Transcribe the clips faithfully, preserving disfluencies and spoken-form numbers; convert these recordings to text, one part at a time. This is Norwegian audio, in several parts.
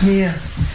Ja.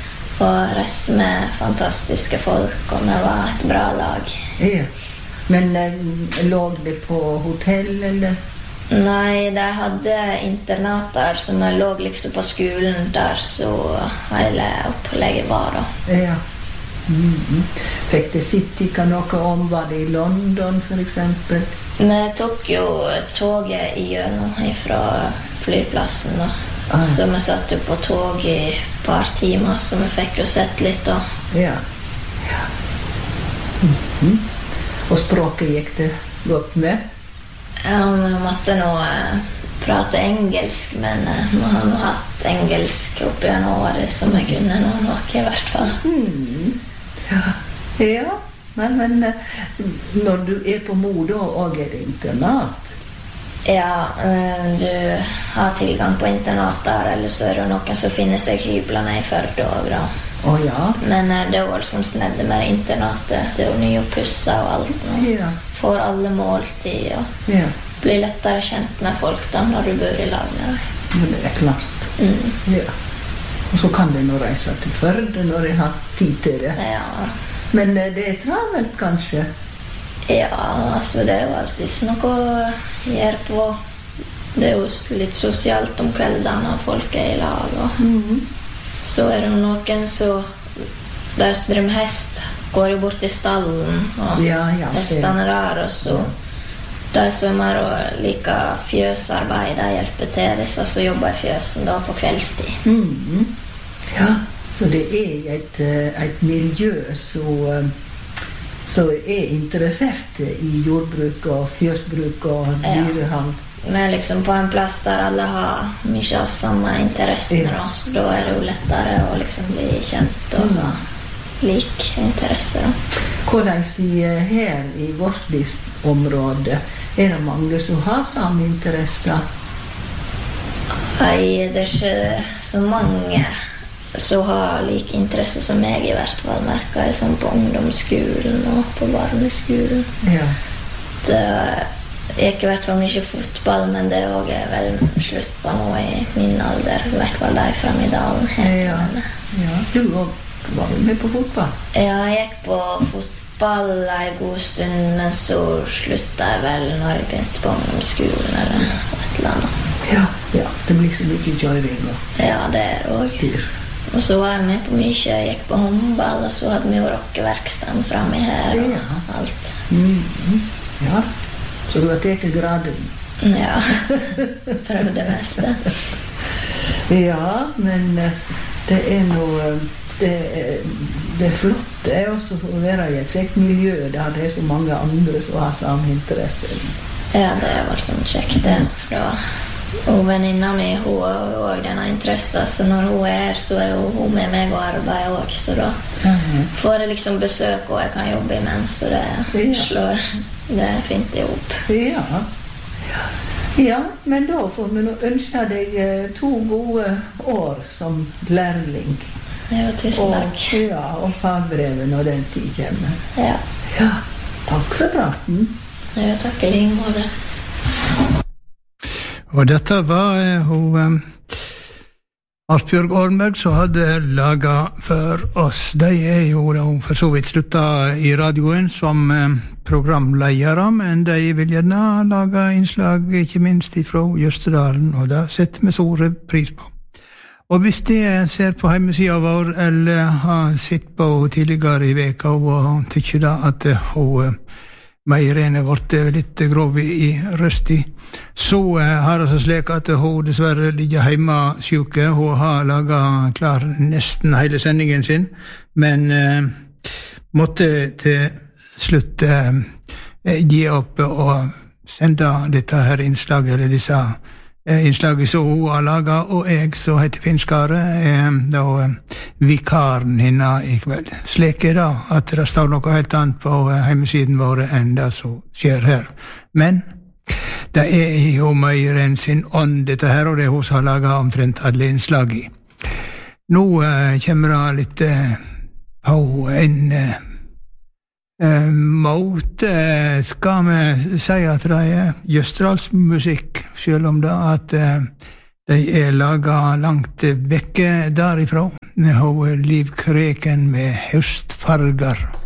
Og reiste med fantastiske folk, og vi var et bra lag. Ja. Men eh, låg det på hotell, eller? Nei, de hadde internater som lå liksom på skolen der, så hele opplegget var da. Ja. Mm-hmm. Fikk det sitt ikke noe om, var det i London for eksempel? Vi tok jo toget igjennom fra flyplassen da. Ah. Så vi satt jo på tog i et par timer, så vi fikk jo sett litt da. Ja. Ja. Mm-hmm. Og språket gikk det godt med? Ja, vi måtte nå eh, prate engelsk, men eh, vi har nå hatt engelsk opp gjennom året, så vi kunne nå noe i hvert fall. Mm. Ja, ja. Men, men når du er på Mo da, og er det internat? Ja, du har tilgang på internat der, eller så er det noen som finner seg hyblene i Førde og da. Å ja? Men det er jo liksom snedde med internatet, det er jo nyoppussa og alt nå. Ja. Får alle måltid, og ja. Blir lettere kjent med folk da, når du bor i lag med deg. Men det er klart. Mm. Ja. Og så kan du nå reise til Førde når jeg har tid til det. Ja. Men det er travelt, kanskje? Ja, altså det er jo alltid noe å gjøre på. Det er jo litt sosialt om kveldene når folk er i lag. Og mm-hmm. så er det noen som der som driver med hest, går jo bort i stallen, og ja, ja, hestene der, og så ja. De som er og liker fjøsarbeid, de hjelper til disse som jobber i fjøsen da på kveldstid. Mm-hmm. Ja. Så det er et, et miljø som, som er interessert i jordbruk og fjøsbruk og dyrehold. Ja, men liksom på en plass der alle har mye av samme interesser, ja. Så da er det jo lettere å liksom bli kjent og ha lik interesser. Hvordan sier her i vårt område, er det mange som har samme interesser? Nei, det er ikke så mange så har lik interesse som meg i hvert fall, merker jeg sånn på ungdomsskolen og på barneskolen. Ja. Det er ikke i hvert fall mye fotball, men det er også vel slutt på nå i min alder, i hvert fall der frem i dalen her. Ja. Ja. Du var vel med på fotball? Ja, jeg gikk på fotball en god stund, men så sluttet jeg vel når jeg begynte på ungdomsskolen eller et eller annet. Ja, ja. Det blir så mye kjøring og ja, det er også. Styr. Og så var jeg med på mye, jeg gikk på håndball, og så hadde vi jo rockeverkstedet fremme her og ja. alt. Mm-hmm. Ja, så du har tatt graden? Ja, prøvde det meste. Ja, men det er noe, det, det er flott, det er også for å være i et slikt miljø der det er så mange andre som har samme interesse. Ja, det er vel sånn kjekt det, for da og venninna mi, hun har jo også denne interessen, så når hun er her, så er hun med meg og arbeider også, så da mm-hmm. får jeg liksom besøk, og jeg kan jobbe imens, så det ja. Slår det fint i opp. Ja. Ja, men da får vi nå ønske deg to gode år som lærling. Ja, tusen takk. Og, ja, og fagbrevet når den tid kommer. Ja. Ja, takk for praten. Ja, takk i like måte. Og dette var eh, hun eh, Asbjørg Ormberg som hadde laget for oss. De er jo da for så vidt sluttet i radioen som eh, programledere, men de vil gjerne lage innslag, ikke minst fra Jøstedalen, og det setter vi stor pris på. Og hvis de ser på hjemmesiden vår, eller har sett på tidligere i veka, og tykker da at hun Meirene vårt er litt grov i røsti, så har det så slik at hun dessverre ligger hjemme syke. Hun har laget klar nesten hele sendingen sin, men eh, måtte til slutt eh, gi opp og sende dette her innslaget, eller disse eh, innslaget som hun har laget, og jeg som heter Finskare, er da eh, vikaren henne i kveld. Slik er det at det står noe helt annet på hjemmesiden våre enn det som skjer her. Men det er jo mer enn sin ånd dette her, og det er hun som har laget omtrent alle innslag i. Nå eh, kommer det litt eh, på en eh, måte, skal vi si at det er Jøstedalsmusikk, selv om det at eh, De er laget langt vekke derifra. Hun Liv Kreken med høstfarger.